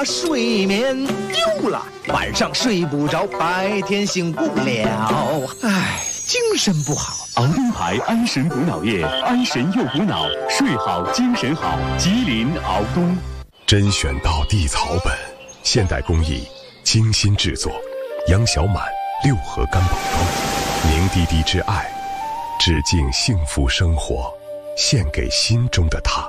把睡眠丢了，晚上睡不着，白天醒不了，唉，精神不好。 熬东牌安神补脑液，安神又补脑，睡好精神好。吉林熬东， 甄选到地草本，现代工艺，精心制作，杨小满6盒干宝装，凝滴滴之爱，致敬幸福生活，献给心中的他。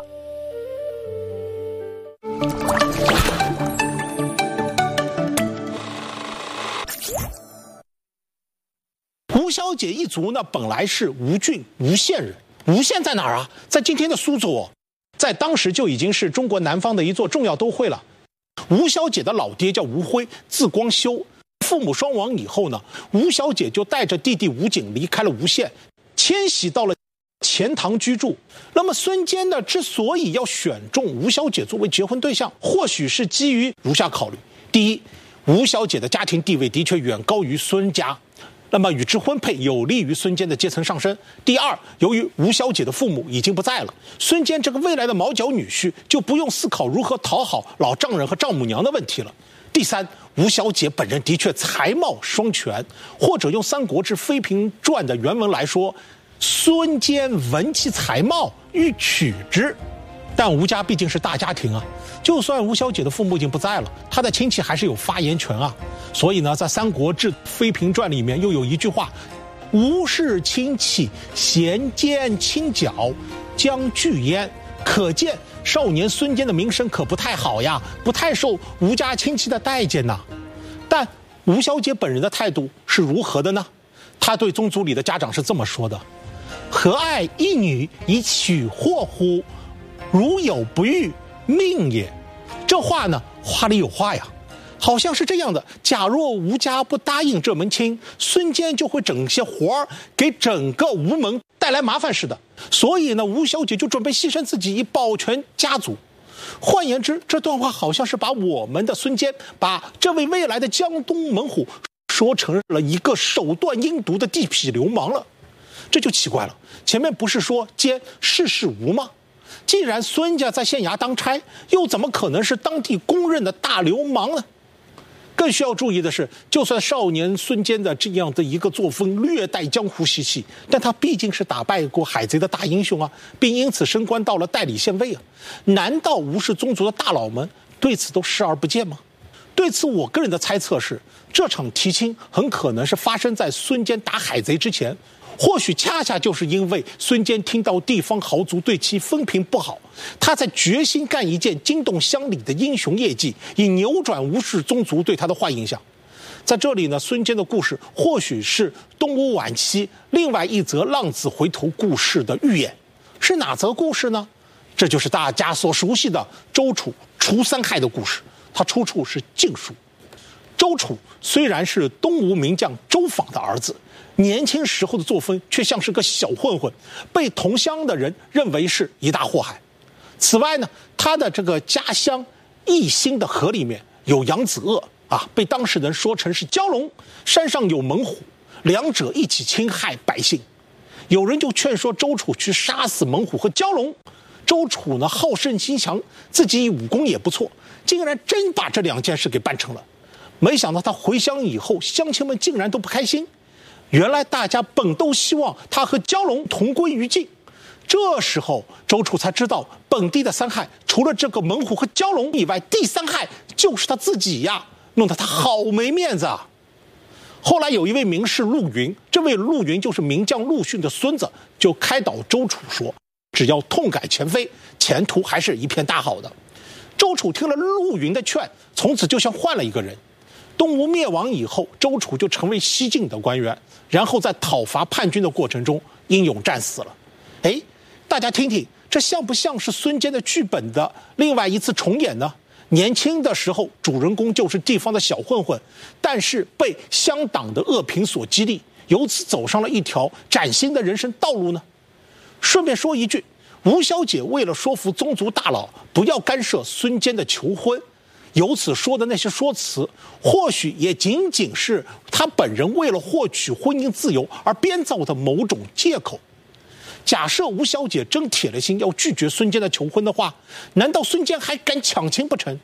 吴小姐一族呢，本来是吴郡吴县人。吴县在哪儿啊？在今天的苏州哦，在当时就已经是中国南方的一座重要都会了。吴小姐的老爹叫吴辉，字光修。父母双亡以后呢，吴小姐就带着弟弟吴景离开了吴县，迁徙到了钱塘居住。那么孙坚呢，之所以要选中吴小姐作为结婚对象，或许是基于如下考虑：第一，吴小姐的家庭地位的确远高于孙家，那么与之婚配有利于孙坚的阶层上升。第二，由于吴小姐的父母已经不在了，孙坚这个未来的毛脚女婿就不用思考如何讨好老丈人和丈母娘的问题了。第三，吴小姐本人的确才貌双全，或者用《三国志·妃嫔传》的原文来说，孙坚闻其才貌，欲娶之。但吴家毕竟是大家庭啊，就算吴小姐的父母已经不在了，她的亲戚还是有发言权啊。所以呢，在《三国志·妃嫔传》里面又有一句话：“吴氏亲戚，贤奸亲角，将拒焉。”可见少年孙坚的名声可不太好呀，不太受吴家亲戚的待见呐。但吴小姐本人的态度是如何的呢？她对宗族里的家长是这么说的：“何爱一女以取祸乎？如有不遇，命也。”这话呢，话里有话呀，好像是这样的：假若吴家不答应这门亲，孙坚就会整些活儿给整个吴门带来麻烦似的。所以呢，吴小姐就准备牺牲自己以保全家族。换言之，这段话好像是把我们的孙坚，把这位未来的江东猛虎说成了一个手段阴毒的地痞流氓了。这就奇怪了，前面不是说坚世事无吗？既然孙家在县衙当差，又怎么可能是当地公认的大流氓呢？更需要注意的是，就算少年孙坚的这样的一个作风略带江湖习气，但他毕竟是打败过海贼的大英雄啊，并因此升官到了代理县尉啊。难道吴氏宗族的大佬们对此都视而不见吗？对此，我个人的猜测是，这场提亲很可能是发生在孙坚打海贼之前。或许恰恰就是因为孙坚听到地方豪族对其风评不好，他才决心干一件惊动乡里的英雄业绩，以扭转吴氏宗族对他的坏印象。在这里呢，孙坚的故事或许是东吴晚期另外一则浪子回头故事的预演。是哪则故事呢？这就是大家所熟悉的周楚除三害的故事，它出处是《晋书》。周楚虽然是东吴名将周访的儿子，年轻时候的作风却像是个小混混，被同乡的人认为是一大祸害。此外呢，他的这个家乡义兴的河里面有扬子鳄啊，被当事人说成是蛟龙，山上有猛虎，两者一起侵害百姓。有人就劝说周楚去杀死猛虎和蛟龙，周楚呢好胜心强，自己武功也不错，竟然真把这两件事给办成了。没想到他回乡以后，乡亲们竟然都不开心。原来大家本都希望他和蛟龙同归于尽。这时候周楚才知道，本地的三害除了这个猛虎和蛟龙以外，第三害就是他自己呀，弄得他好没面子啊。后来有一位名士陆云，这位陆云就是名将陆逊的孙子，就开导周楚说，只要痛改前非，前途还是一片大好的。周楚听了陆云的劝，从此就像换了一个人。东吴灭亡以后，周楚就成为西晋的官员，然后在讨伐叛军的过程中英勇战死了。哎，大家听听，这像不像是孙坚的剧本的另外一次重演呢？年轻的时候，主人公就是地方的小混混，但是被乡党的恶评所激励，由此走上了一条崭新的人生道路呢？顺便说一句，吴小姐为了说服宗族大佬不要干涉孙坚的求婚，由此说的那些说辞，或许也仅仅是他本人为了获取婚姻自由而编造的某种借口。假设吴小姐真铁了心要拒绝孙坚的求婚的话，难道孙坚还敢抢亲不成？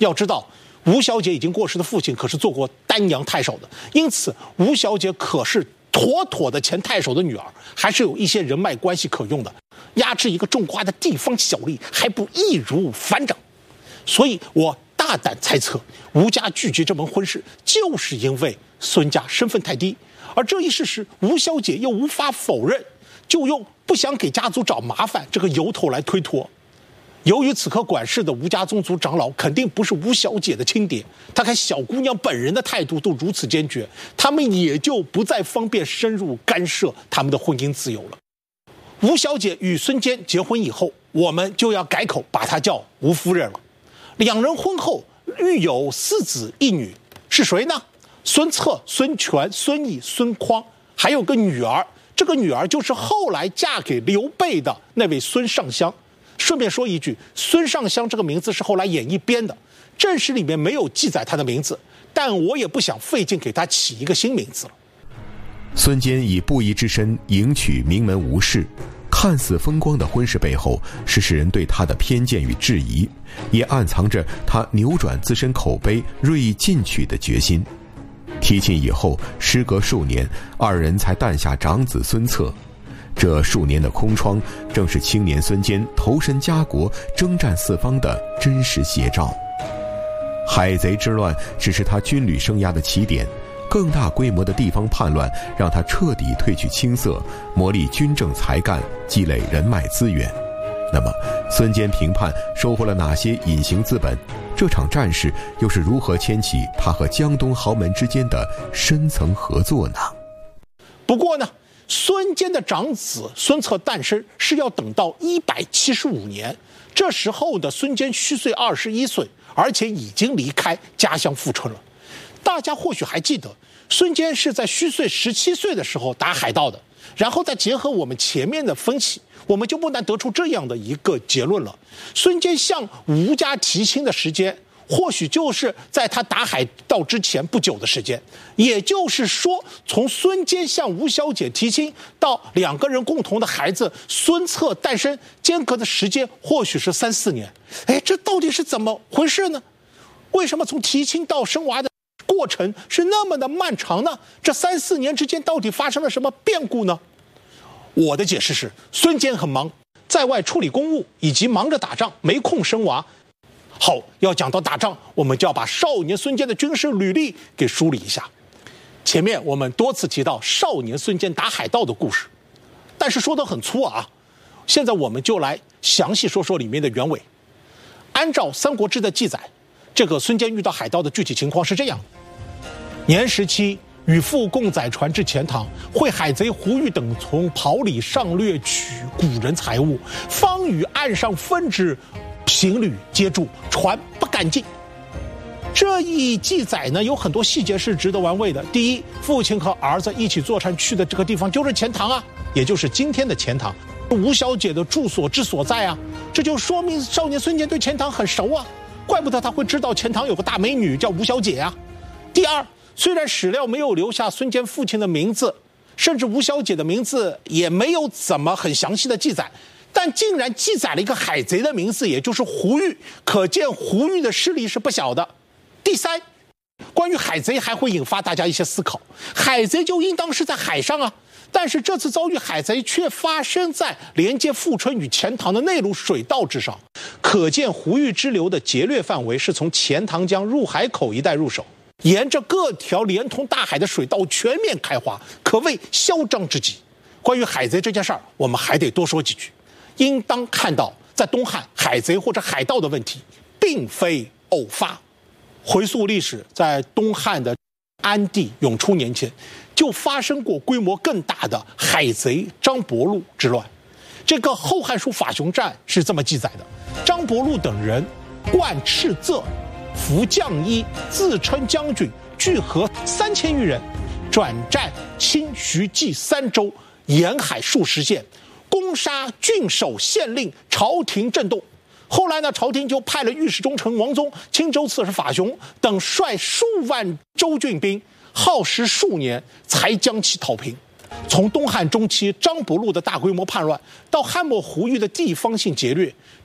要知道，吴小姐已经过世的父亲可是做过丹阳太守的，因此吴小姐可是妥妥的前太守的女儿，还是有一些人脉关系可用的。压制一个种瓜的地方小吏还不易如反掌，所以我大胆猜测，吴家拒绝这门婚事，就是因为孙家身份太低，而这一事实吴小姐又无法否认，就用不想给家族找麻烦这个由头来推脱。由于此刻管事的吴家宗族长老肯定不是吴小姐的亲爹，他看小姑娘本人的态度都如此坚决，他们也就不再方便深入干涉他们的婚姻自由了。吴小姐与孙坚结婚以后，我们就要改口把她叫吴夫人了。两人婚后育有4子1女，是谁呢？孙策、孙权、孙毅、孙匡，还有个女儿。这个女儿就是后来嫁给刘备的那位孙尚香。顺便说一句，孙尚香这个名字是后来演义编的，正史里面没有记载她的名字，但我也不想费劲给她起一个新名字了。 孙坚以布衣之身迎娶名门吴氏，看似风光的婚事背后，是世人对他的偏见与质疑，也暗藏着他扭转自身口碑、锐意进取的决心。提亲以后，时隔数年，二人才诞下长子孙策。这数年的空窗，正是青年孙坚投身家国、征战四方的真实写照。海贼之乱只是他军旅生涯的起点，更大规模的地方叛乱让他彻底褪去青涩，磨砺军政才干，积累人脉资源。那么，孙坚平叛收获了哪些隐形资本？这场战事又是如何牵起他和江东豪门之间的深层合作呢？ 不过呢，孙坚的长子孙策诞生是要等到175年，这时候的孙坚虚岁21岁，而且已经离开家乡富春了。大家或许还记得，孙坚是在虚岁17岁的时候打海盗的，然后再结合我们前面的分析，我们就不难得出这样的一个结论了：孙坚向吴家提亲的时间，或许就是在他打海盗之前不久的时间。也就是说，从孙坚向吴小姐提亲到两个人共同的孩子孙策诞生，间隔的时间或许是3、4年。哎，这到底是怎么回事呢？为什么从提亲到生娃的过程是那么的漫长呢？这3、4年之间到底发生了什么变故呢？我的解释是，孙坚很忙，在外处理公务，以及忙着打仗，没空生娃。好，要讲到打仗，我们就要把少年孙坚的军事履历给梳理一下。前面我们多次提到少年孙坚打海盗的故事，但是说得很粗啊。现在我们就来详细说说里面的原委。按照《三国志》的记载，这个孙坚遇到海盗的具体情况是这样：年17，与父共载船至钱塘，会海贼胡玉等从袍里上掠取古人财物，方与岸上分之，行旅皆住，船不敢进。这一记载呢，有很多细节是值得玩味的。第一，父亲和儿子一起坐船去的这个地方就是钱塘啊，也就是今天的钱塘，吴小姐的住所之所在啊，这就说明少年孙坚对钱塘很熟啊，怪不得他会知道钱塘有个大美女叫吴小姐啊。第二，虽然史料没有留下孙坚父亲的名字，甚至吴小姐的名字也没有怎么很详细的记载，但竟然记载了一个海贼的名字，也就是胡玉，可见胡玉的势力是不小的。第三，关于海贼还会引发大家一些思考，海贼就应当是在海上啊，但是这次遭遇海贼却发生在连接富春与钱塘的内陆水道之上，可见胡玉支流的劫掠范围是从钱塘江入海口一带入手，沿着各条连通大海的水道全面开花，可谓嚣张之极。关于海贼这件事儿，我们还得多说几句。应当看到，在东汉海贼或者海盗的问题并非偶发。回溯历史，在东汉的安帝永初年间，就发生过规模更大的海贼张伯禄之乱。这个《后汉书·法雄传》是这么记载的：张伯禄等人冠赤缁，服将衣，自称将军，聚合3000余人，转战清徐冀3州，沿海数十县，攻杀郡守县令，朝廷震动。后来呢，朝廷就派了御史中丞王宗、青州刺史法雄等率数万州郡兵，耗时数年才将其讨平。从东汉中期张伯禄的大规模叛乱，到汉末胡玉的地方性劫掠，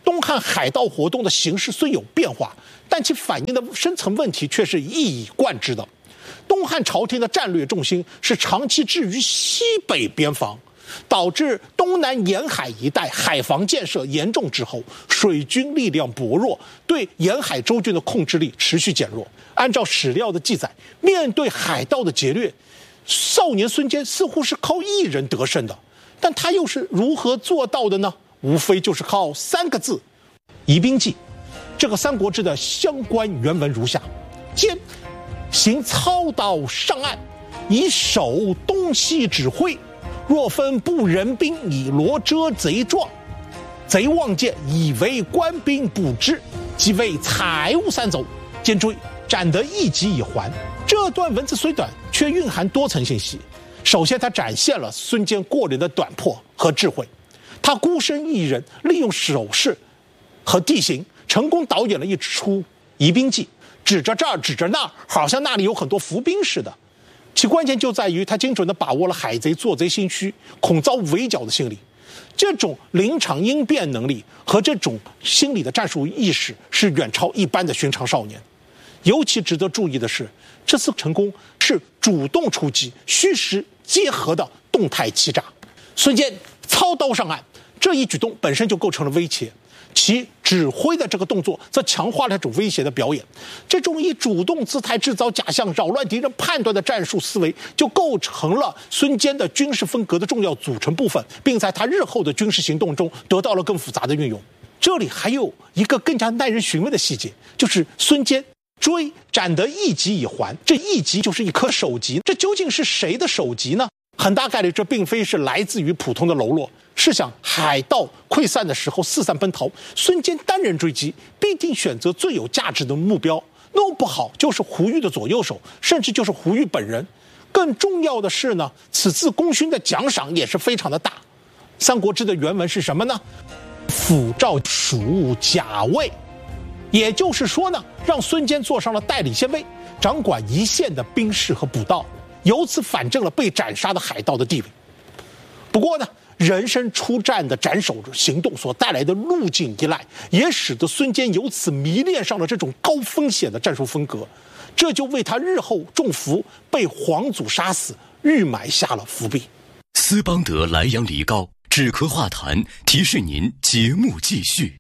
东汉海盗活动的形式虽有变化，但其反映的深层问题却是一以贯之的。东汉朝廷的战略重心是长期置于西北边防，导致东南沿海一带海防建设严重滞后，水军力量薄弱，对沿海州郡的控制力持续减弱。按照史料的记载，面对海盗的劫掠，少年孙坚似乎是靠一人得胜的，但他又是如何做到的呢？无非就是靠3个字：移兵计。这个《三国志》的相关原文如下：坚行操刀上岸，以守东西指挥。若分部人兵，以罗遮贼状。贼望见，以为官兵不知，即为财物散走。坚追，斩得一级以还。这段文字虽短，却蕴含多层信息。首先，它展现了孙坚过人的短魄和智慧。他孤身一人，利用手势和地形，成功导演了一出移兵计，指着这儿，指着那儿，好像那里有很多伏兵似的。其关键就在于他精准地把握了海贼做贼心虚、恐遭围剿的心理。这种临场应变能力和这种心理的战术意识是远超一般的寻常少年。尤其值得注意的是，这次成功是主动出击、虚实结合的动态欺诈。孙坚操刀上岸，这一举动本身就构成了威胁。其指挥的这个动作则强化了这种威胁的表演。这种以主动姿态制造假象、扰乱敌人判断的战术思维，就构成了孙坚的军事风格的重要组成部分，并在他日后的军事行动中得到了更复杂的运用。这里还有一个更加耐人寻味的细节，就是孙坚追斩得一级以还，这一级就是一颗首级。这究竟是谁的首级呢？很大概率这并非是来自于普通的喽啰。试想，海盗溃散的时候四散奔逃，孙坚单人追击，必定选择最有价值的目标，弄不好就是胡玉的左右手，甚至就是胡玉本人。更重要的是呢，此次功勋的奖赏也是非常的大。《三国志》的原文是什么呢？辅赵属甲尉，也就是说呢，让孙坚坐上了代理县尉，掌管一线的兵士和补道，由此反正了被斩杀的海盗的地位。不过呢，人身出战的斩首行动所带来的路径依赖，也使得孙坚由此迷恋上了这种高风险的战术风格，这就为他日后中伏被皇祖杀死预埋下了伏笔。 斯邦德莱阳梨膏止咳化痰，提示您节目继续。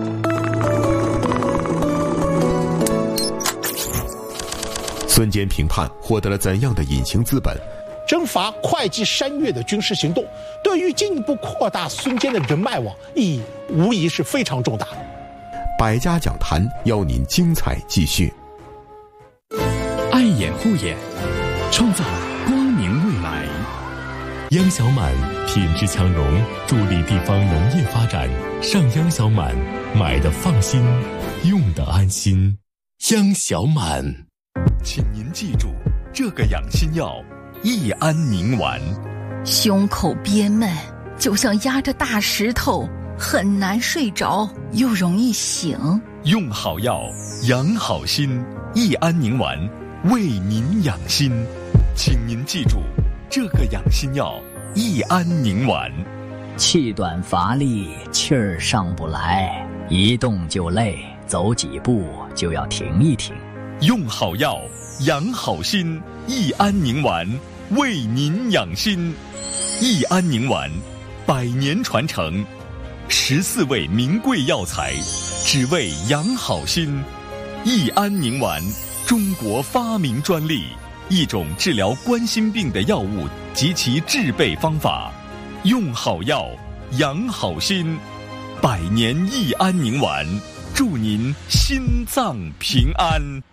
孙坚平叛获得了怎样的隐形资本？ 征伐会稽山岳的军事行动，对于进一步扩大孙坚的人脉网意义，无疑是非常重大。 百家讲坛邀您精彩继续。 爱眼护眼，创造光明未来。央小满品质强融，助力地方农业发展。上央小满，买的放心，用的安心。央小满，请您记住这个养心药。益安宁丸， 胸口憋闷，就像压着大石头，很难睡着，又容易醒。 用好药，养好心。益安宁丸，为您养心。请您记住这个养心药。益安宁丸， 气短乏力，气儿上不来，一动就累，走几步就要停一停。 用好药，养好心。益安宁丸，为您养心。益安宁丸，100年传承，14味名贵药材，只为养好心。益安宁丸，中国发明专利，一种治疗冠心病的药物及其制备方法。用好药，养好心。100年益安宁丸，祝您心脏平安。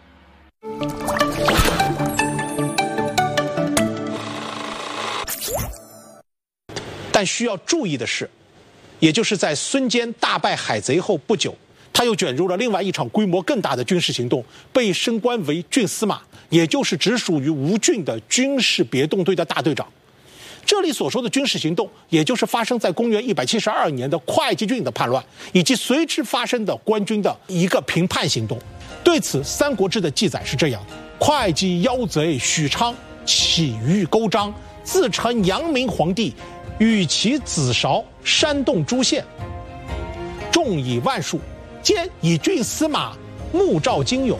但需要注意的是，也就是在孙坚大败海贼后不久，他又卷入了另外一场规模更大的军事行动，被升官为郡司马，也就是直属于吴郡的军事别动队的大队长。这里所说的军事行动，也就是发生在公元172年的会稽郡的叛乱，以及随之发生的官军的一个平叛行动。对此，《三国志》的记载是这样的：会稽妖贼许昌起于勾章，自称阳明皇帝，与其子韶煽动诸县。众众以万数，兼以郡司马穆兆精勇，